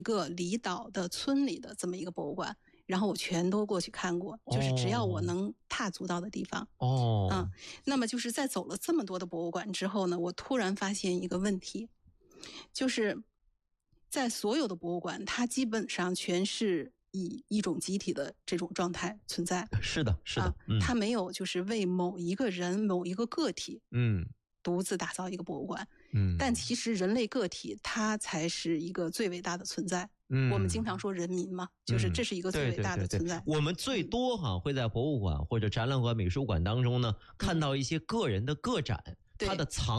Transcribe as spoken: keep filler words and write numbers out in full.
个离岛的村里的这么一个博物馆，然后我全都过去看过，就是只要我能踏足到的地方。 哦， 嗯，那么就是在走了这么多的博物馆之后呢，我突然发现一个问题，就是在所有的博物馆，它基本上全是以一种集体的这种状态存在。 是的，是的， 啊、 嗯， 它没有就是为某一个人、某一个个体， 嗯独自打造一个博物馆。 嗯， 但其实人类个体它才是一个最伟大的存在。 嗯， 我们经常说人民嘛，就是这是一个最伟大的存在。 对对对对，我们最多哈、啊、会在博物馆或者展览馆、美术馆当中呢看到一些个人的个展，它的藏